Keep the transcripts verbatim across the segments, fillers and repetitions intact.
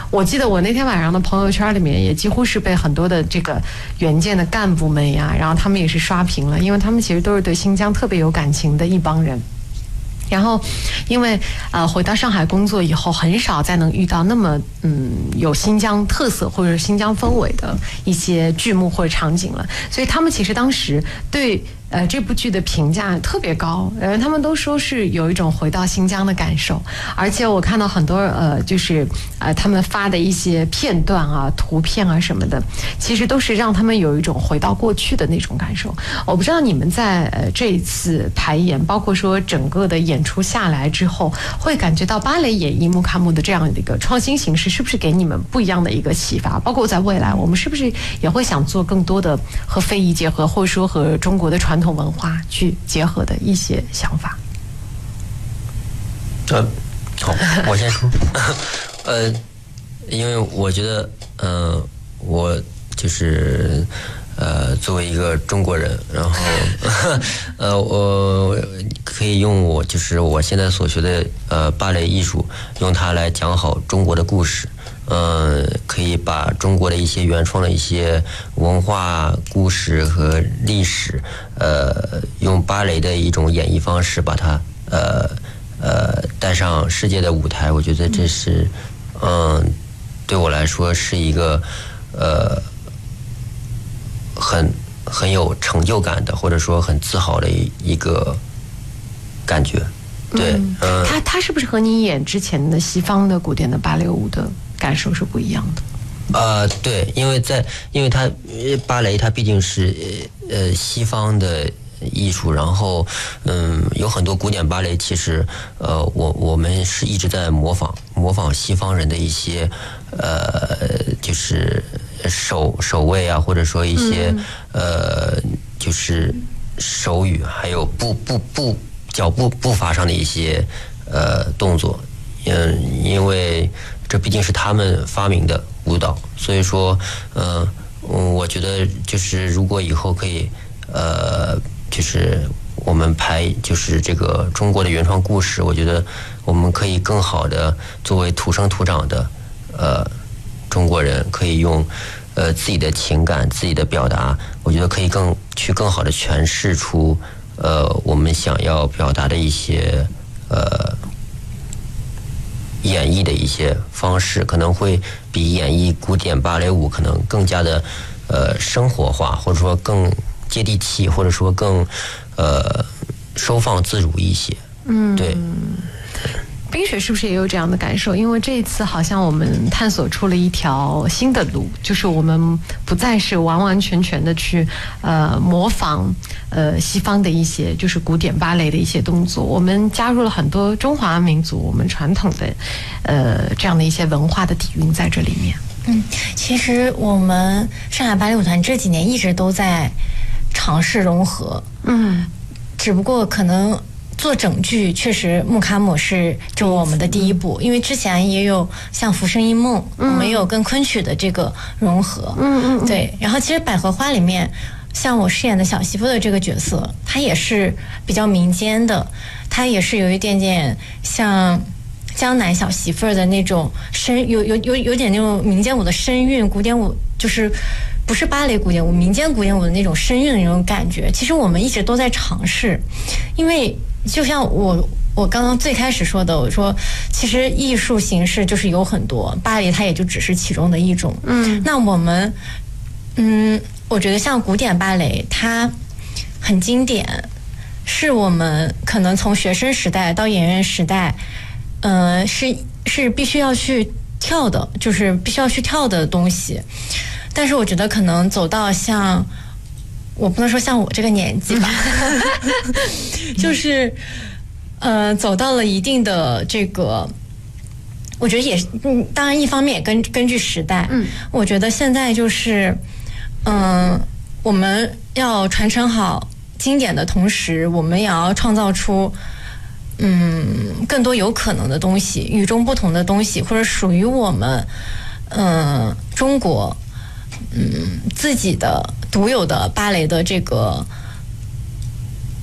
我记得我那天晚上的朋友圈里面也几乎是被很多的这个原建的干部们呀，然后他们也是刷屏了，因为他们其实都是对新疆特别有感情的一帮人。然后，因为呃回到上海工作以后，很少再能遇到那么嗯有新疆特色或者新疆氛围的一些剧目或者场景了，所以他们其实当时对呃这部剧的评价特别高，呃他们都说是有一种回到新疆的感受，而且我看到很多呃就是呃他们发的一些片段啊、图片啊什么的，其实都是让他们有一种回到过去的那种感受。我不知道你们在呃这一次排演，包括说整个的演出下来之后，会感觉到芭蕾演绎木卡姆的这样的一个创新形式，是不是给你们不一样的一个启发？包括在未来，我们是不是也会想做更多的和非遗结合，或者说和中国的传统文化去结合的一些想法？ 呃，好，我先说。呃，因为我觉得，呃，我就是呃，作为一个中国人，然后呃，我可以用我就是我现在所学的呃芭蕾艺术，用它来讲好中国的故事。嗯、呃，可以把中国的一些原创的一些文化故事和历史，呃，用芭蕾的一种演绎方式把它呃呃带上世界的舞台。我觉得这是嗯、呃，对我来说是一个呃很很有成就感的，或者说很自豪的一一个感觉。对， 嗯， 呃、 他他是不是和你演之前的西方的古典的芭蕾舞的感受是不一样的？ 呃，对，因为在因为它芭蕾它毕竟是呃西方的艺术，然后嗯有很多古典芭蕾，其实呃我我们是一直在模仿模仿西方人的一些呃就是手手位啊，或者说一些、嗯、呃就是手语，还有步步步脚步步伐上的一些呃动作，嗯，因为这毕竟是他们发明的舞蹈，所以说，呃，我觉得就是如果以后可以，呃，就是我们排就是这个中国的原创故事，我觉得我们可以更好的作为土生土长的呃中国人，可以用呃自己的情感、自己的表达，我觉得可以更去更好的诠释出呃我们想要表达的一些呃。演绎的一些方式，可能会比演绎古典芭蕾舞可能更加的呃生活化，或者说更接地气，或者说更呃收放自如一些。嗯，对。 冰雪是不是也有这样的感受？因为这一次好像我们探索出了一条新的路，就是我们不再是完完全全的去呃模仿呃西方的一些就是古典芭蕾的一些动作，我们加入了很多中华民族我们传统的呃这样的一些文化的底蕴在这里面。 嗯，其实我们上海芭蕾舞团这几年一直都在尝试融合，嗯，只不过可能做整剧确实木卡姆是就我们的第一步，因为之前也有像《浮生一梦》，我们有跟昆曲的这个融合，嗯嗯，对。然后其实《百合花》里面，像我饰演的小媳妇的这个角色，她也是比较民间的，她也是有一点点像江南小媳妇的那种声，有有有有点那种民间舞的声韵，古典舞就是不是芭蕾古典舞，民间古典舞的那种声韵的那种感觉。其实我们一直都在尝试，因为就像我我刚刚最开始说的，我说其实艺术形式就是有很多，芭蕾它也就只是其中的一种。嗯，那我们嗯，我觉得像古典芭蕾，它很经典，是我们可能从学生时代到演员时代，呃，是是必须要去跳的，就是必须要去跳的东西。但是我觉得可能走到像，我不能说像我这个年纪吧，就是呃走到了一定的这个，我觉得也是，嗯，当然一方面也根根据时代，嗯，我觉得现在就是嗯、呃，我们要传承好经典的同时，我们也要创造出嗯更多有可能的东西，与众不同的东西，或者属于我们嗯、呃、中国嗯自己的独有的芭蕾的这个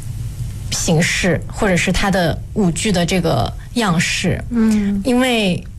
形式，或者是它的舞剧的这个样式。嗯，因为